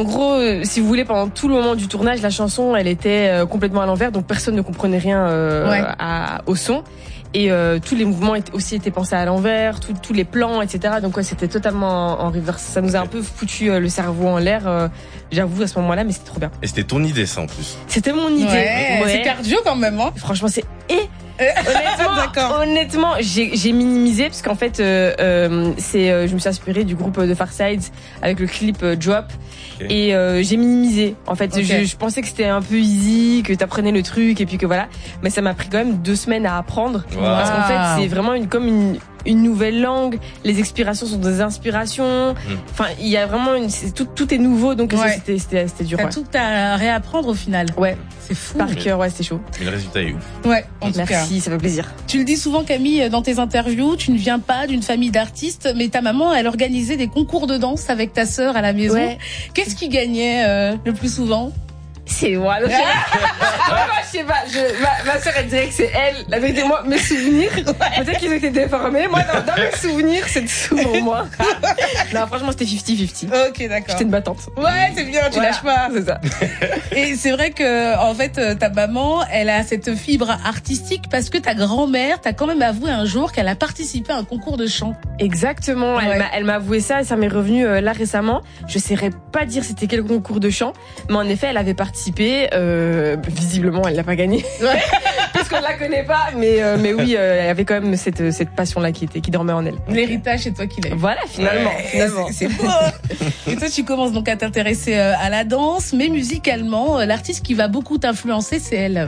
En gros, si vous voulez, pendant tout le moment du tournage, la chanson, elle était complètement à l'envers, donc personne ne comprenait rien au son. Et tous les mouvements aussi étaient pensés à l'envers, tous les plans, etc. Donc c'était totalement en reverse. Ça nous a un peu foutu le cerveau en l'air, j'avoue, à ce moment-là, mais c'était trop bien. Et c'était ton idée, ça, en plus. C'était mon idée. Ouais. C'est cardio quand même, hein. Franchement, honnêtement, j'ai minimisé parce qu'en fait, je me suis inspirée du groupe de Far Sides avec le clip Drop. Okay. Et j'ai minimisé. En fait, je pensais que c'était un peu easy, que t'apprenais le truc et puis que voilà. Mais ça m'a pris quand même 2 semaines à apprendre. Wow. Parce qu'en fait, c'est vraiment comme une nouvelle langue. Les expirations sont des inspirations. Enfin, il y a vraiment tout est nouveau, donc c'était dur. T'as tout à réapprendre au final. Ouais. C'est fou. Par cœur, ouais, c'était chaud. Mais le résultat est ouf. Ouais, en tout cas. Merci, ça fait plaisir. Tu le dis souvent, Camille, dans tes interviews, tu ne viens pas d'une famille d'artistes, mais ta maman, elle organisait des concours de danse avec ta sœur à la maison. Ouais. Qu'est-ce qui gagnait le plus souvent? C'est moi. Je sais pas. Ma sœur, elle dirait que c'est elle. La vérité, moi, mes souvenirs, peut-être qu'ils ont été déformés. Moi, dans mes souvenirs, c'est souvent moi. Non, franchement, c'était 50-50. Ok, d'accord. J'étais une battante. Ouais, c'est bien, tu lâches pas. C'est ça. Et c'est vrai que, en fait, ta maman, elle a cette fibre artistique parce que ta grand-mère t'a quand même avoué un jour qu'elle a participé à un concours de chant. Exactement. Ouais. Elle m'a avoué ça et ça m'est revenu là récemment. Je saurais pas dire c'était quel concours de chant, mais en effet, elle avait participé. Visiblement, elle l'a pas gagné. Ouais. Parce qu'on la connaît pas, mais oui, elle avait quand même cette passion-là qui dormait en elle. L'héritage, c'est toi qui l'as eu. Voilà, finalement. C'est beau. Et toi, tu commences donc à t'intéresser à la danse, mais musicalement, l'artiste qui va beaucoup t'influencer, c'est elle.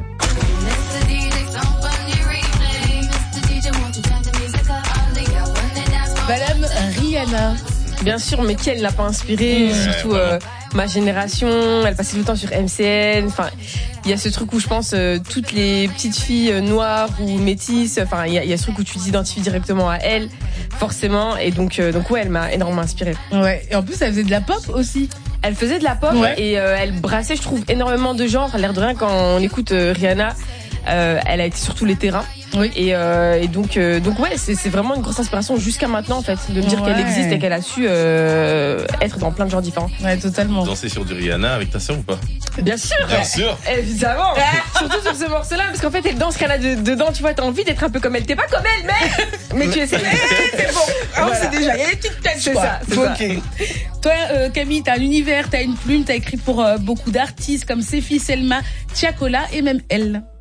Madame Rihanna. Bien sûr, mais qui elle l'a pas inspirée, surtout ma génération, elle passait tout le temps sur MCN, enfin, il y a ce truc où je pense toutes les petites filles noires ou métisses, enfin, il y a ce truc où tu t'identifies directement à elle, forcément, et donc ouais, elle m'a énormément inspirée. Ouais, et en plus, elle faisait de la pop aussi. Elle faisait de la pop et elle brassait, je trouve, énormément de genres, l'air de rien quand on écoute Rihanna. Elle a été sur tous les terrains. Oui. Et donc ouais, c'est vraiment une grosse inspiration jusqu'à maintenant en fait, de me dire qu'elle existe et qu'elle a su être dans plein de genres différents. Ouais, totalement. Danser sur du Rihanna avec ta sœur ou pas? Bien sûr. Bien sûr. Évidemment. Surtout sur ce morceau-là, parce qu'en fait, elle danse Rihanna dedans, tu vois, t'as envie d'être un peu comme elle. T'es pas comme elle, mais tu essaies. C'est bon. Alors, c'est déjà, il y a les petites têtes, c'est ça. Ok. Toi, Camille, t'as un univers, t'as une plume, t'as écrit pour beaucoup d'artistes comme Sefi, Selma, Tiakola et même elle.